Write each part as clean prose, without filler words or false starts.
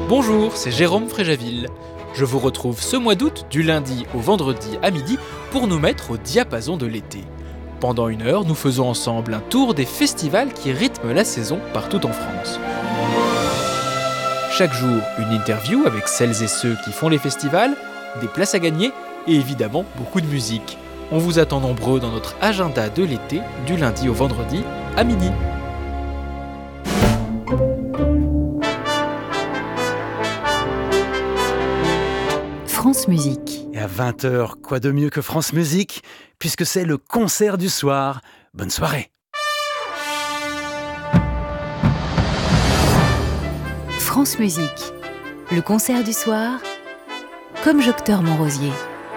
Bonjour, c'est Jérôme Fréjaville. Je vous retrouve ce mois d'août, du lundi au vendredi à midi, pour nous mettre au diapason de l'été. Pendant 1 heure, nous faisons ensemble un tour des festivals qui rythment la saison partout en France. Chaque jour, une interview avec celles et ceux qui font les festivals, des places à gagner et évidemment beaucoup de musique. On vous attend nombreux dans notre agenda de l'été, du lundi au vendredi à midi. France Musique. Et à 20h, quoi de mieux que France Musique, puisque c'est le concert du soir. Bonne soirée. France Musique. Le concert du soir, comme Jocteur Montrosier.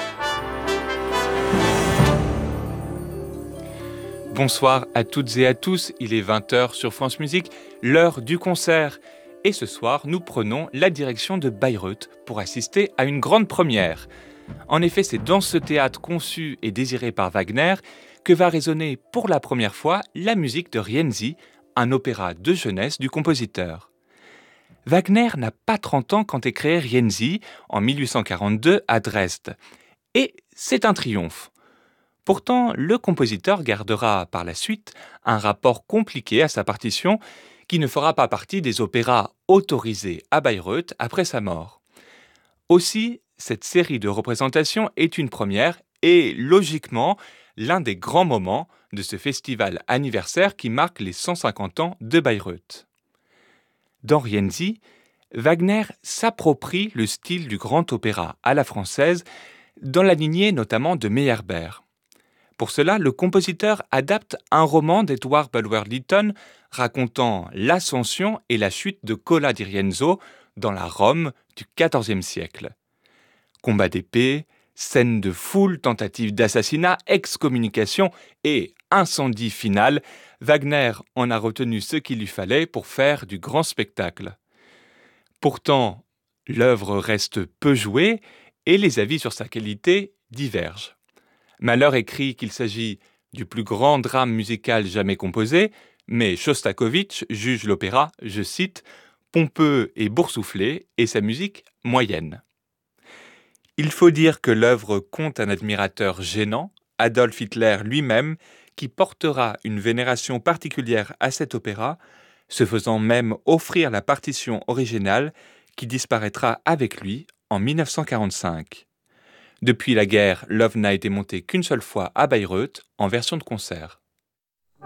Bonsoir à toutes et à tous, il est 20h sur France Musique, l'heure du concert. Et ce soir, nous prenons la direction de Bayreuth pour assister à une grande première. En effet, c'est dans ce théâtre conçu et désiré par Wagner que va résonner pour la première fois la musique de Rienzi, un opéra de jeunesse du compositeur. Wagner n'a pas 30 ans quand est créé Rienzi en 1842 à Dresde. Et c'est un triomphe. Pourtant, le compositeur gardera par la suite un rapport compliqué à sa partition qui ne fera pas partie des opéras autorisés à Bayreuth après sa mort. Aussi, cette série de représentations est une première et, logiquement, l'un des grands moments de ce festival anniversaire qui marque les 150 ans de Bayreuth. Dans Rienzi, Wagner s'approprie le style du grand opéra à la française, dans la lignée notamment de Meyerbeer. Pour cela, le compositeur adapte un roman d'Edward Bulwer-Lytton racontant l'ascension et la chute de Cola di Rienzo dans la Rome du XIVe siècle. Combats d'épée, scènes de foule, tentatives d'assassinat, excommunication et incendie final, Wagner en a retenu ce qu'il lui fallait pour faire du grand spectacle. Pourtant, l'œuvre reste peu jouée et les avis sur sa qualité divergent. Malheur écrit qu'il s'agit du plus grand drame musical jamais composé, mais Chostakovitch juge l'opéra, je cite, pompeux et boursouflé et sa musique moyenne. Il faut dire que l'œuvre compte un admirateur gênant, Adolf Hitler lui-même, qui portera une vénération particulière à cet opéra, se faisant même offrir la partition originale qui disparaîtra avec lui en 1945. Depuis la guerre, l'œuvre n'a été montée qu'une seule fois à Bayreuth en version de concert.